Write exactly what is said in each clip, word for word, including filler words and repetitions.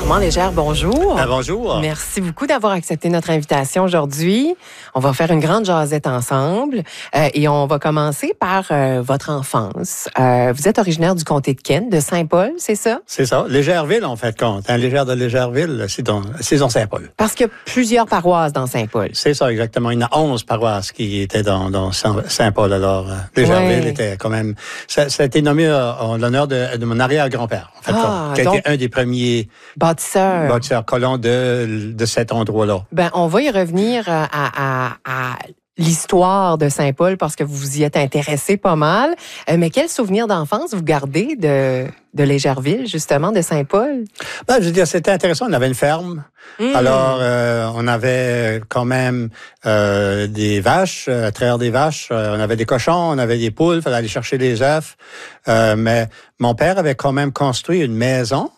Armand Légère, bonjour. Ah, bonjour. Merci beaucoup d'avoir accepté notre invitation aujourd'hui. On va faire une grande jasette ensemble euh, et on va commencer par euh, votre enfance. Euh, vous êtes originaire du comté de Kent, de Saint-Paul, c'est ça? C'est ça. Légèreville, en fait, compte. Hein, Légère de Légèreville, c'est dans, c'est dans Saint-Paul. Parce qu'il y a plusieurs paroisses dans Saint-Paul. C'est ça, exactement. Il y en a onze paroisses qui étaient dans, dans Saint-Paul. Alors, euh, Légèreville ouais. était quand même... Ça, ça a été nommé euh, en l'honneur de, de mon arrière-grand-père, en fait, ah, qui a été un des premiers... Bâtisseurs. Bâtisseurs colons de, de cet endroit-là. Ben, on va y revenir à, à, à l'histoire de Saint-Paul parce que vous vous y êtes intéressé pas mal. Euh, mais quel souvenir d'enfance vous gardez de, de Légèreville, justement, de Saint-Paul? Ben, je veux dire, c'était intéressant. On avait une ferme. Mmh. Alors, euh, on avait quand même euh, des vaches, à travers des vaches. Euh, on avait des cochons, on avait des poules, il fallait aller chercher des œufs. Euh, mais mon père avait quand même construit une maison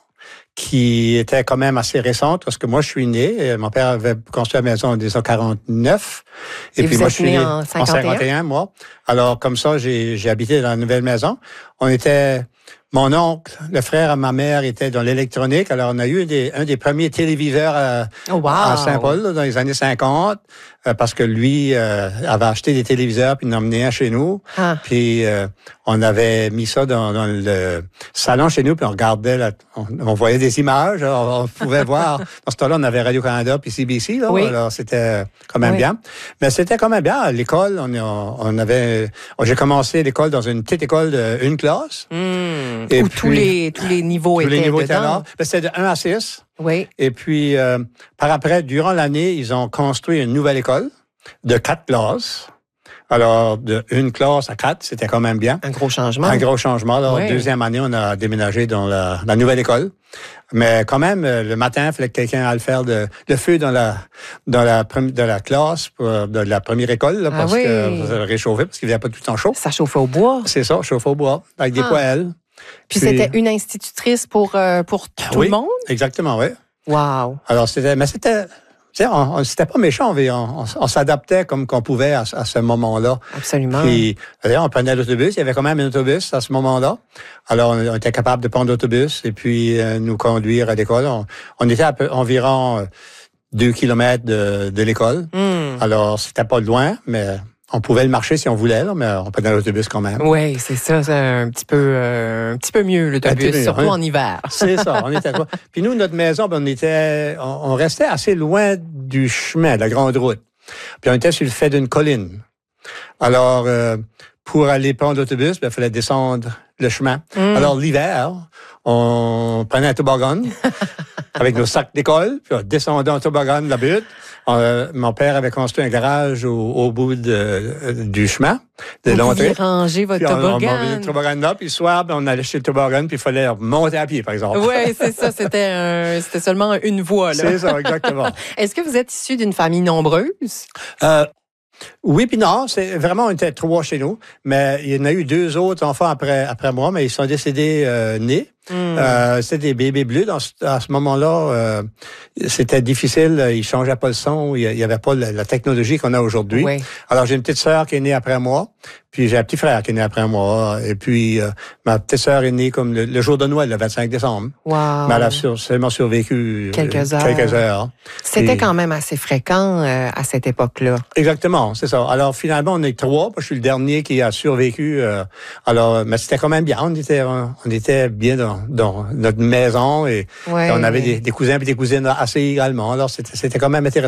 qui était quand même assez récente, parce que moi, je suis né. Mon père avait construit la maison en dix-neuf cent quarante-neuf. Et, et puis, moi, je suis né en cinquante et un? En cinquante et un, moi. Alors, comme ça, j'ai, j'ai habité dans la nouvelle maison. On était... Mon oncle, le frère à ma mère, était dans l'électronique. Alors, on a eu des, un des premiers téléviseurs à, oh, wow. à Saint-Paul, là, dans les années cinquante, euh, parce que lui euh, avait acheté des téléviseurs puis il en emmenait un chez nous. Ah. Puis, euh, on avait mis ça dans, dans le salon chez nous, puis on regardait, la, on, on voyait des images. Alors, on pouvait voir. Dans ce temps-là, on avait Radio-Canada puis C B C. Là, oui. Alors, c'était quand même oui. bien. Mais c'était quand même bien. À l'école, on, on avait... J'ai commencé l'école dans une petite école d'une classe. Mmh. Et où puis, tous les tous les niveaux tous étaient les niveaux dedans. étaient là. Ben, c'était de un à six. Oui. Et puis, euh, par après, durant l'année, ils ont construit une nouvelle école de quatre classes. Alors, de une classe à quatre, c'était quand même bien. Un gros changement. Un gros changement. Alors, oui. Deuxième année, on a déménagé dans la, la nouvelle école. Mais quand même, le matin, il fallait que quelqu'un aille faire de, le feu dans la dans la de la classe, pour, de la première école, là, parce ah oui. que ça réchauffait, parce qu'il n'y avait pas tout le temps chaud. Ça chauffait au bois. C'est ça, chauffait au bois, avec ah. des poêles. Puis, Puis c'était une institutrice pour euh, pour tout oui, le monde. Exactement, oui. Wow. Alors c'était, mais c'était. Tu sais, on, on, c'était pas méchant, on, on, on s'adaptait comme qu'on pouvait à, à ce moment-là. Absolument. Puis, d'ailleurs, on prenait l'autobus. Il y avait quand même un autobus à ce moment-là. Alors, on, on était capable de prendre l'autobus et puis euh, nous conduire à l'école. On, on était à peu, environ euh, deux kilomètres de, de l'école. Mm. Alors, c'était pas loin, mais on pouvait le marcher si on voulait, là, mais on prenait l'autobus quand même. Oui, c'est ça. C'est un petit peu, euh, un petit peu mieux, l'autobus, mieux, surtout hein? En hiver. C'est ça. On était Puis nous, notre maison, ben, on était, on, on restait assez loin du chemin, de la grande route. Puis on était sur le fait d'une colline. Alors, euh, pour aller prendre l'autobus, ben, il fallait descendre le chemin. Mm. Alors, l'hiver, on prenait un toboggan avec nos sacs d'école, puis on descendait en toboggan la butte. Euh, mon père avait construit un garage au, au bout de, euh, du chemin, de Vous l'entrée. Vous ranger votre puis toboggan. On, on avait le toboggan là, puis le soir, ben, on allait chez le toboggan, puis il fallait monter à pied, par exemple. Oui, c'est ça. C'était, un, c'était seulement une voie, là. C'est ça, exactement. Est-ce que vous êtes issu d'une famille nombreuse? Euh, oui, puis non, c'est vraiment, on était trois chez nous, mais il y en a eu deux autres enfants après, après moi, mais ils sont décédés euh, nés. Mm. Euh, c'était des bébés bleus. Dans ce, à ce moment-là, euh, c'était difficile. Ils changeaient pas le son. Il y avait pas la, la technologie qu'on a aujourd'hui. Oui. Alors, j'ai une petite sœur qui est née après moi. Puis, j'ai un petit frère qui est né après moi. Et puis, euh, ma petite sœur est née comme le, le jour de Noël, le vingt-cinq décembre. Wow. Mais elle a sur, seulement survécu quelques heures. Quelques heures. C'était puis, quand même assez fréquent euh, à cette époque-là. Exactement, c'est ça. Alors, finalement, on est trois. Moi, je suis le dernier qui a survécu. Euh, alors, mais c'était quand même bien. On était, on, on était bien dans, dans notre maison et, ouais. et on avait des, des cousins et des cousines assez également. Alors, c'était, c'était quand même intéressant.